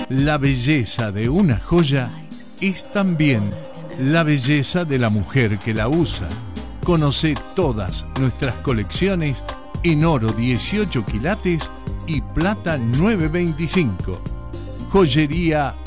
La belleza de una joya es también la belleza de la mujer que la usa. Conoce todas nuestras colecciones en oro 18 quilates y plata 925. Joyería